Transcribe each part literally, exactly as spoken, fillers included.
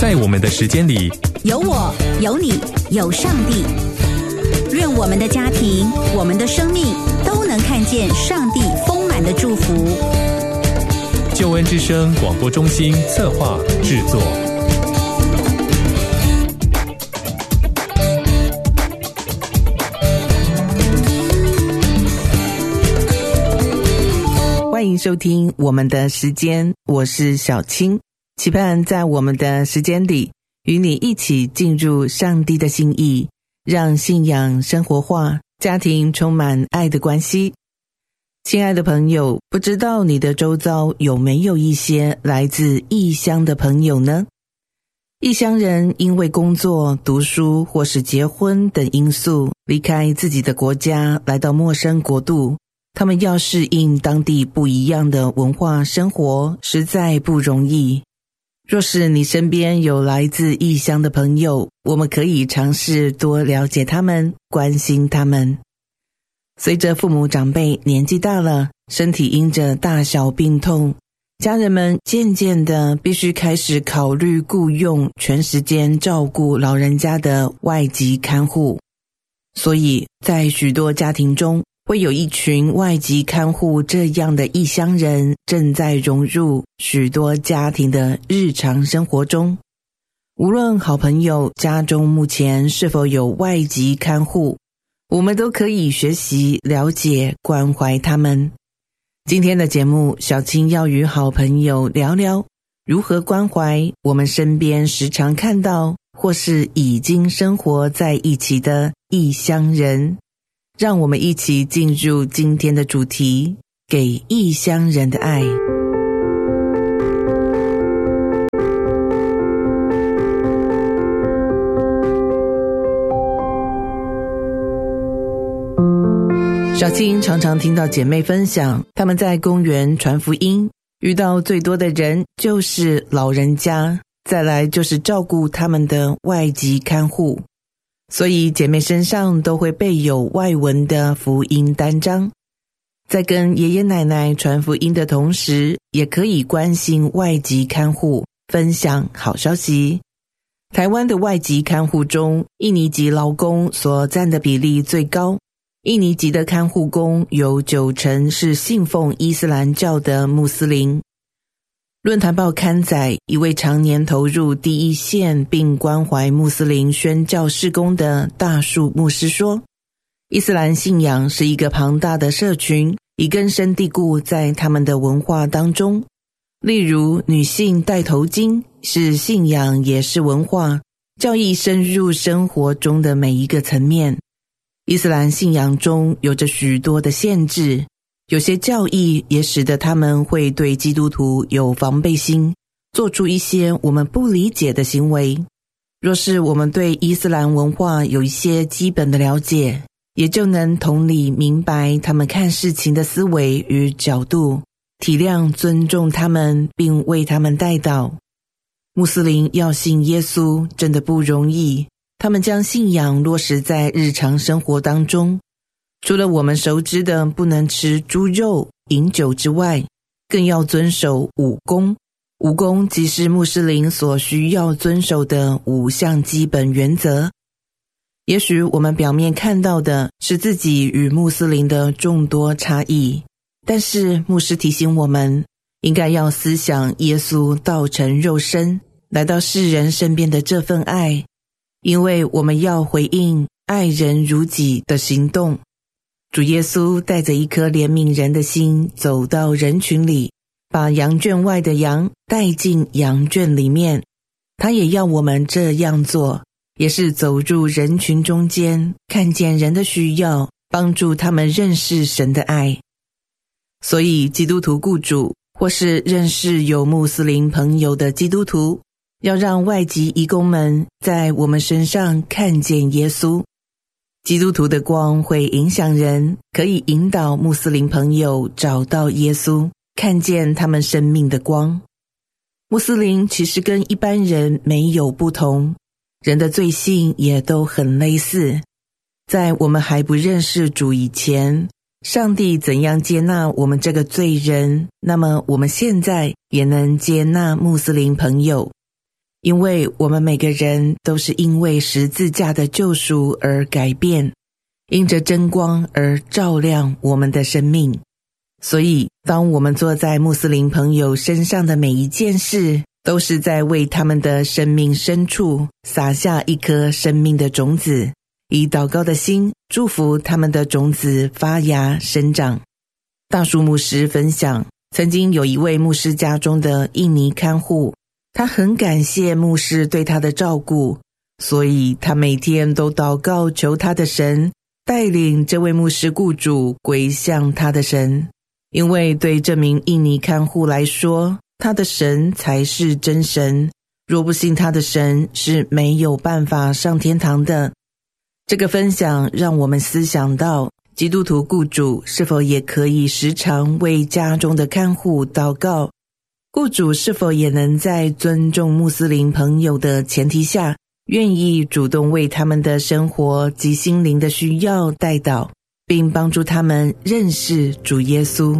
在我们的时间里， 有我，有你，有上帝。愿我们的家庭，我们的生命都能看见上帝丰满的祝福。 救恩之声广播中心策划制作。 欢迎收听我们的时间，我是小青，期盼在我们的时间里与你一起进入上帝的心意，让信仰生活化，家庭充满爱的关系。亲爱的朋友，不知道你的周遭有没有一些来自异乡的朋友呢？异乡人因为工作、读书或是结婚等因素，离开自己的国家，来到陌生国度，他们要适应当地不一样的文化生活，实在不容易。若是你身边有来自异乡的朋友，我们可以尝试多了解他们，关心他们。随着父母长辈年纪大了，身体因着大小病痛，家人们渐渐的必须开始考虑雇用全时间照顾老人家的外籍看护。所以在许多家庭中，会有一群外籍看护这样的异乡人正在融入许多家庭的日常生活中。无论好朋友家中目前是否有外籍看护，我们都可以学习了解关怀他们。今天的节目，小青要与好朋友聊聊如何关怀我们身边时常看到或是已经生活在一起的异乡人。让我们一起进入今天的主题，给异乡人的爱。小青常常听到姐妹分享，她们在公园传福音，遇到最多的人就是老人家，再来就是照顾他们的外籍看护。所以姐妹身上都会备有外文的福音单张，在跟爷爷奶奶传福音的同时，也可以关心外籍看护，分享好消息。台湾的外籍看护中，印尼籍劳工所占的比例最高，印尼籍的看护工有九成是信奉伊斯兰教的穆斯林。论坛报刊载一位常年投入第一线并关怀穆斯林宣教事工的大树牧师说，伊斯兰信仰是一个庞大的社群，已根深蒂固在他们的文化当中。例如女性戴头巾是信仰也是文化，教义深入生活中的每一个层面。伊斯兰信仰中有着许多的限制，有些教义也使得他们会对基督徒有防备心，做出一些我们不理解的行为。若是我们对伊斯兰文化有一些基本的了解，也就能同理明白他们看事情的思维与角度，体谅尊重他们，并为他们代祷。穆斯林要信耶稣真的不容易，他们将信仰落实在日常生活当中。除了我们熟知的不能吃猪肉、饮酒之外，更要遵守五功。五功即是穆斯林所需要遵守的五项基本原则。也许我们表面看到的是自己与穆斯林的众多差异，但是牧师提醒我们，应该要思想耶稣道成肉身，来到世人身边的这份爱，因为我们要回应爱人如己的行动。主耶稣带着一颗怜悯人的心走到人群里，把羊圈外的羊带进羊圈里面。他也要我们这样做，也是走入人群中间，看见人的需要，帮助他们认识神的爱。所以基督徒雇主或是认识有穆斯林朋友的基督徒，要让外籍移工们在我们身上看见耶稣。基督徒的光会影响人，可以引导穆斯林朋友找到耶稣，看见他们生命的光。穆斯林其实跟一般人没有不同，人的罪性也都很类似。在我们还不认识主以前，上帝怎样接纳我们这个罪人，那么我们现在也能接纳穆斯林朋友。 因为我们每个人都是因为十字架的救赎而改变，因着真光而照亮我们的生命。所以当我们做在穆斯林朋友身上的每一件事，都是在为他们的生命深处撒下一颗生命的种子，以祷告的心祝福他们的种子发芽生长。大树牧师分享，曾经有一位牧师家中的印尼看护，他很感谢牧师对他的照顾，所以他每天都祷告求他的神带领这位牧师雇主归向他的神。因为对这名印尼看护来说，他的神才是真神，若不信他的神是没有办法上天堂的。这个分享让我们思想到，基督徒雇主是否也可以时常为家中的看护祷告？雇主是否也能在尊重穆斯林朋友的前提下，愿意主动为他们的生活及心灵的需要代祷，并帮助他们认识主耶稣？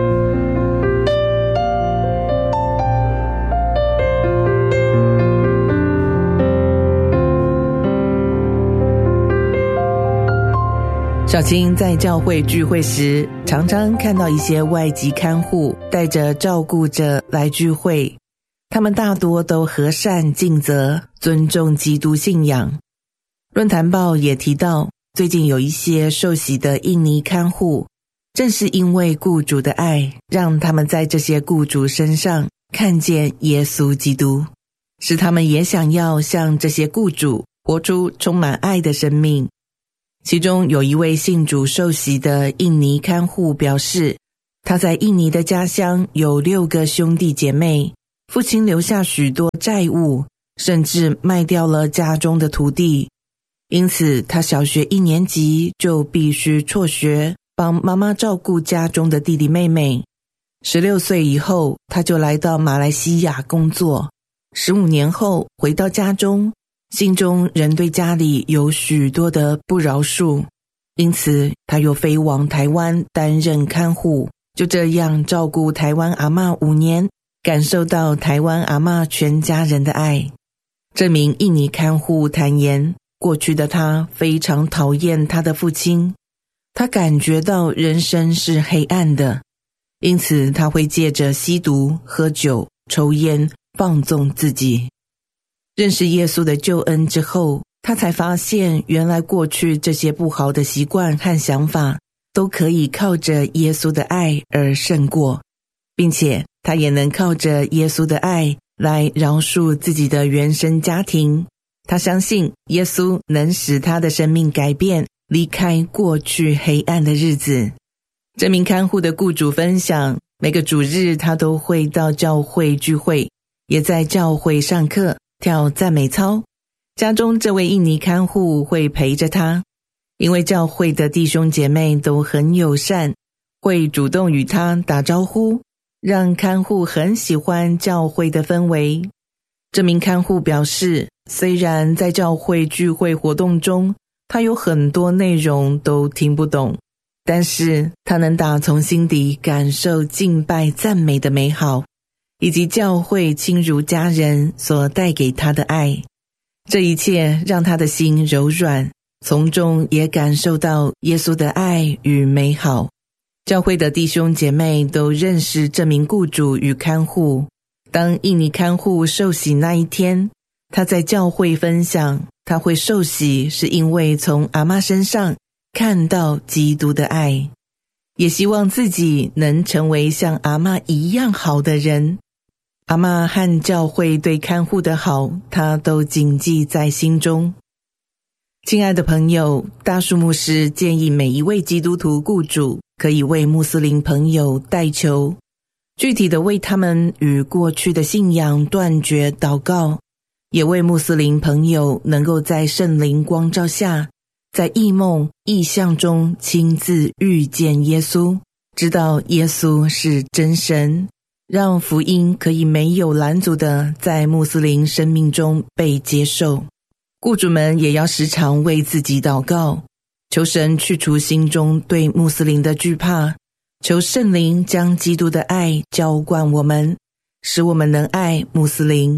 小青在教会聚会时，常常看到一些外籍看护带着照顾者来聚会，他们大多都和善尽责，尊重基督信仰。论坛报也提到，最近有一些受洗的印尼看护，正是因为雇主的爱，让他们在这些雇主身上看见耶稣基督，使他们也想要向这些雇主活出充满爱的生命。其中有一位信主受洗的印尼看护表示，他在印尼的家乡有六个兄弟姐妹，父亲留下许多债务，甚至卖掉了家中的土地，因此他小学一年级就必须辍学，帮妈妈照顾家中的弟弟妹妹。十六岁以后，他就来到马来西亚工作，十五年后回到家中，心中仍对家里有许多的不饶恕，因此他又飞往台湾担任看护，就这样照顾台湾阿嬷五年，感受到台湾阿嬷全家人的爱。这名印尼看护坦言，过去的他非常讨厌他的父亲，他感觉到人生是黑暗的，因此他会借着吸毒、喝酒、抽烟放纵自己。认识耶稣的救恩之后，他才发现原来过去这些不好的习惯和想法都可以靠着耶稣的爱而胜过，并且他也能靠着耶稣的爱来饶恕自己的原生家庭。他相信耶稣能使他的生命改变，离开过去黑暗的日子。这名看护的雇主分享，每个主日他都会到教会聚会，也在教会上课跳赞美操，家中这位印尼看护会陪着他，因为教会的弟兄姐妹都很友善，会主动与他打招呼，让看护很喜欢教会的氛围。这名看护表示，虽然在教会聚会活动中，他有很多内容都听不懂，但是他能打从心底感受敬拜赞美的美好，以及教会亲如家人所带给他的爱。这一切让他的心柔软，从中也感受到耶稣的爱与美好。教会的弟兄姐妹都认识这名雇主与看护。当印尼看护受洗那一天，他在教会分享，他会受洗是因为从阿嬷身上看到基督的爱，也希望自己能成为像阿嬷一样好的人。阿嬷和教会对看护的好，他都谨记在心中。亲爱的朋友，大树牧师建议每一位基督徒雇主可以为穆斯林朋友代求，具体的为他们与过去的信仰断绝祷告，也为穆斯林朋友能够在圣灵光照下，在异梦异象中亲自遇见耶稣，知道耶稣是真神，让福音可以没有拦阻的在穆斯林生命中被接受。雇主们也要时常为自己祷告，求神去除心中对穆斯林的惧怕，求圣灵将基督的爱浇灌我们，使我们能爱穆斯林，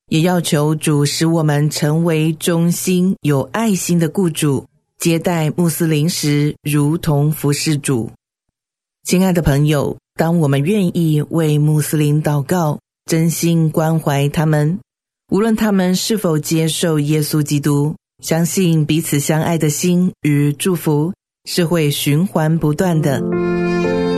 也要求主使我们成为忠心有爱心的雇主，接待穆斯林时如同服侍主。亲爱的朋友，当我们愿意为穆斯林祷告，真心关怀他们，无论他们是否接受耶稣基督，相信彼此相爱的心与祝福是会循环不断的。